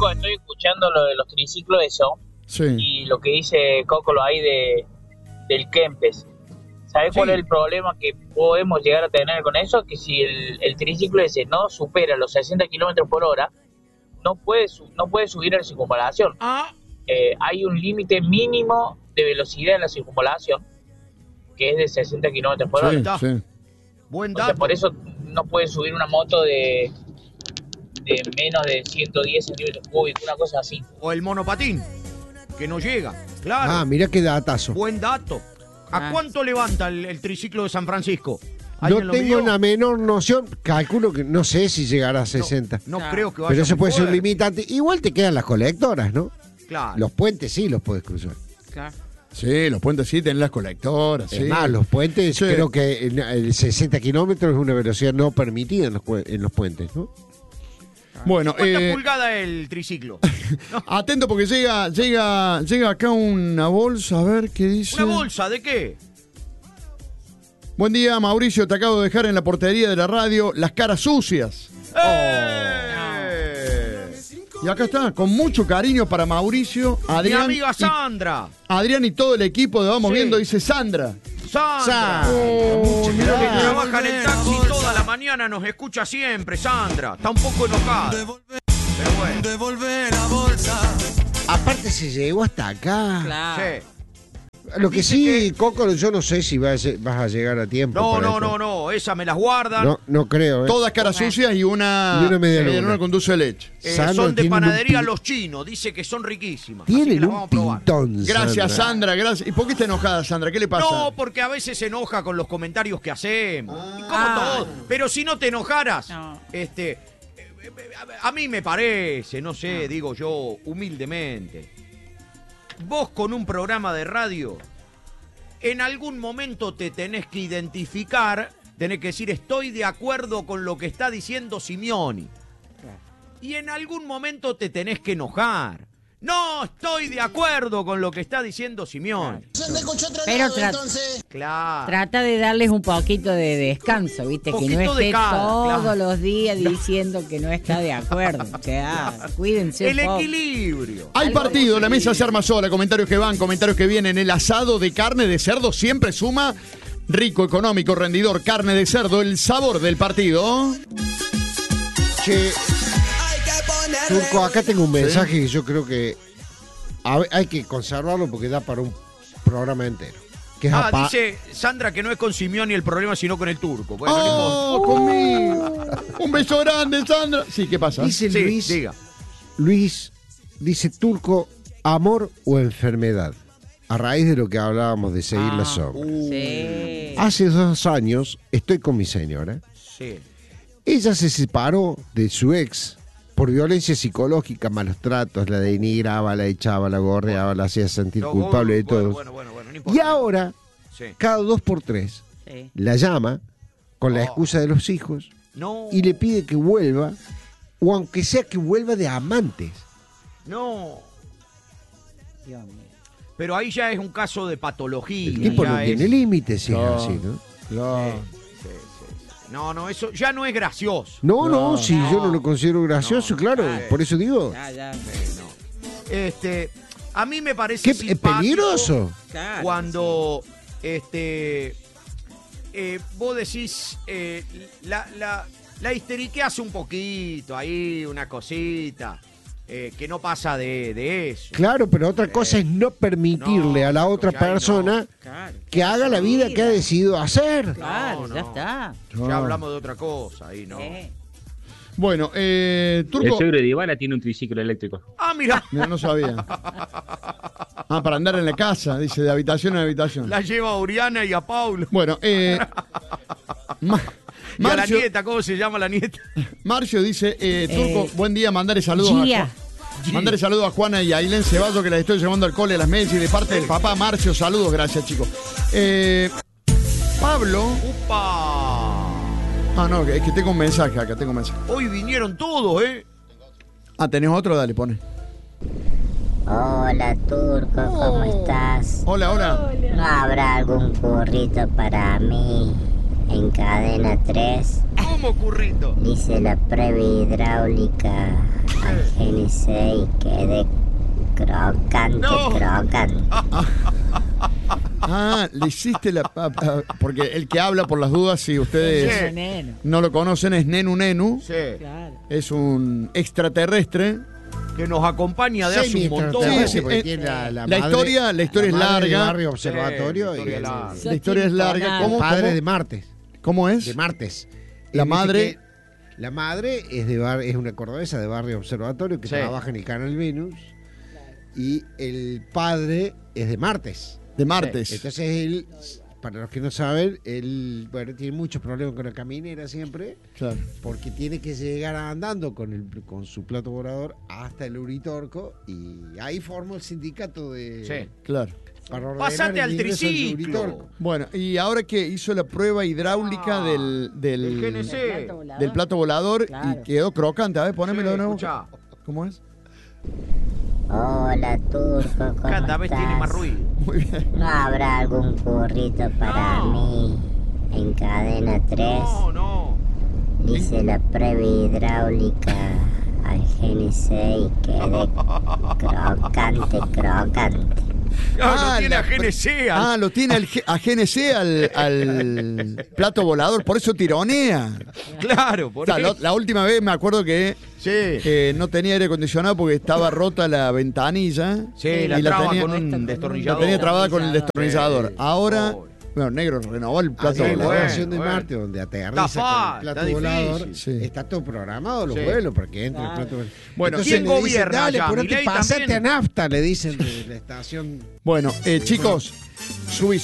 Turco, estoy escuchando lo de los triciclos, eso. Sí. Y lo que dice Coco, lo ahí del Kempes. ¿Sabes cuál es el problema que podemos llegar a tener con eso? Que si el triciclo ese no supera los 60 kilómetros por hora, no puede subir a la circunvalación. Hay un límite mínimo de velocidad en la circunvalación, que es de 60 kilómetros por hora. Sí. Buen Entonces, dato. por eso no puede subir una moto de menos de 110 centímetros cúbicos, una cosa así. O el monopatín, que no llega. Claro. Ah, mirá qué datazo. Buen dato. ¿A cuánto levanta el triciclo de San Francisco? No tengo una menor noción. Calculo que no sé si llegará a 60. No creo que vaya. Pero ese puede ser un poder. limitante. Igual te quedan las colectoras, ¿no? Claro. Los puentes sí los puedes cruzar. Claro. Sí, los puentes sí tienen las colectoras. Es Sí. más, los puentes, Sí. creo que el 60 kilómetros es una velocidad no permitida en los puentes, ¿no? Bueno, ¿Cuántas pulgadas es el triciclo? atento porque llega acá una bolsa, a ver qué dice. ¿Una bolsa de qué? Buen día, Mauricio, te acabo de dejar en la portería de la radio las caras sucias. Y acá está, con mucho cariño para Mauricio, Mi Adrián. amiga Sandra. Adrián y todo el equipo de Vamos Sí. Viendo, dice Sandra. Sandra. Mirá Que que trabaja en el taxi toda la mañana, nos escucha siempre, Sandra. Está un poco enojada. Pero bueno. Devolver la bolsa. Aparte se llegó hasta acá. Claro. Sí. Lo que Dice sí, Coco, yo no sé si vas a llegar a tiempo. No, para no, esto. no, esa me las guardan. No creo, ¿eh? Todas caras sucias y una media luna. con dulce de leche. Sandra, Son de tienen un panadería pi- Los Chinos, dice que son riquísimas. así que Tienen las un vamos a probar. pintón, Gracias, Sandra, gracias. ¿Y por qué está enojada, Sandra? ¿Qué le pasa? No, porque a veces se enoja con los comentarios que hacemos. Y como Ah. todo. Pero si no te enojaras, No. a mí me parece, no sé, digo yo, humildemente. Vos con un programa de radio, en algún momento te tenés que identificar, tenés que decir, estoy de acuerdo con lo que está diciendo Simioni. Y en algún momento te tenés que enojar. No estoy de acuerdo con lo que está diciendo Simeone. Pero Claro. trata de darles un poquito de descanso, ¿viste? Que no Poquito de esté cada, todos claro. los días diciendo que no está de acuerdo. O sea, cuídense El un poco. equilibrio. Hay Algo partido, de la mesa se arma sola, comentarios que van, comentarios que vienen. El asado de carne de cerdo siempre suma. Rico, económico, rendidor, carne de cerdo, el sabor del partido. Che, Turco, acá tengo un mensaje que yo creo que hay que conservarlo porque da para un programa entero. Que es Dice Sandra que no es con Simeone el problema, sino con el turco. Bueno, ¡Oh, conmigo! Un beso grande, Sandra. Sí, ¿qué pasa? Dice Sí, Luis, diga. Luis, dice Turco, amor o enfermedad. A raíz de lo que hablábamos de seguir la sombra. Sí. Hace 2 años estoy con mi señora. Sí. Ella se separó de su ex por violencia psicológica, malos tratos, la denigraba, la echaba, la gorreaba, la hacía sentir No, culpable de todo. Bueno, no importa. Y ahora, Sí. cada 2x3, Sí. la llama con la Oh. excusa de los hijos No. y le pide que vuelva, o aunque sea que vuelva de amantes. No. Dios mío. Pero ahí ya es un caso de patología. El tipo ya no es- tiene límites si No. es así, ¿no? Claro. Sí. No, eso ya no es gracioso. No, si yo no lo considero gracioso, No, claro, claro. por eso digo, Ya. A mí me parece que es simpático peligroso. Claro, cuando vos decís la histeriqueas un poquito ahí, una cosita, que no pasa de eso. Claro, pero otra cosa es no permitirle No, a la otra ya ahí no. persona Claro. que haga la vida que ha decidido hacer. Claro, No, ya no. está. Ya hablamos de otra cosa ahí, ¿no? Bueno, El Turco. suegro de Dybala tiene un triciclo eléctrico. Ah, mira, No sabía. Para andar en la casa, dice, de habitación en habitación. la lleva a Oriana y a Paulo. Bueno, Y a la Marcio, nieta, ¿cómo se llama la nieta? Marcio dice, Turco, buen día, mandale saludos Gia. a Juan. Mandale saludos a Juana y a Ailén Ceballos, que las estoy llevando al cole a las Messi de parte del papá Marcio. Saludos, gracias, chicos. Pablo. ¡Upa! No, es que tengo un mensaje acá, Hoy vinieron todos, ¿eh? ¿Tenés otro? Dale, pone. Hola Turco, ¿cómo estás? Hola. ¿No habrá algún currito para mí en cadena 3? ¿Cómo, currito? Hice la prueba hidráulica al GNC y quedé crocante, No. crocante. Ah, le hiciste la... porque el que habla, por las dudas, si ustedes Sí. Neno. no lo conocen, es Nenu Nenu. Sí. Claro. Es un extraterrestre. Que nos acompaña de hace un montón. Semi-extraterrestre, Sí, porque sí, tiene la madre- historia es madre de larga. Barrio Observatorio Sí, y el larga. La historia es larga. ¿Cómo, padre cómo- de Martes. cómo es? De Martes. La Él dice madre- que La madre es una cordobesa de Barrio Observatorio que Sí. trabaja en el canal Venus. Y el padre es de Martes. De martes. Entonces él, para los que no saben, él tiene muchos problemas con la caminera siempre. Claro. Porque tiene que llegar andando con su plato volador hasta el Uritorco. Y ahí formó el sindicato de... Sí. Claro. Para ordenar Pasate el al ingreso triciclo. Uritorco. Bueno, y ahora que hizo la prueba hidráulica El del GNC. plato volador Claro. y quedó crocante. A ver, ponémelo de nuevo. Escuchá. ¿Cómo es? Hola, Turco, ¿cómo Cada vez estás? tiene más ruido. Muy bien. ¿No habrá algún currito para mí en cadena 3? No. Hice la prueba hidráulica al GNC y quedé crocante, crocante. Lo tiene la a GNC. Lo tiene a GNC al plato volador, por eso tironea. Claro, por O sea, eso. la última vez me acuerdo que Sí. no tenía aire acondicionado porque estaba rota la ventanilla. Sí, y la traba tenía, con un la destornillador. tenía trabada con el destornillador. Sí. Ahora, Pobre. bueno, negro renovó el Así plato en la volador. estación de bueno. Marte, donde aterriza Está con el fácil, plato está volador, difícil. Sí. está todo programado los Sí. vuelos para que entre Claro. el plato volador. Bueno, Entonces ¿quién le dicen, gobierna dale, allá? apurate, ¿Milei pasate también? a nafta, le dicen de la estación. Bueno, chicos, subí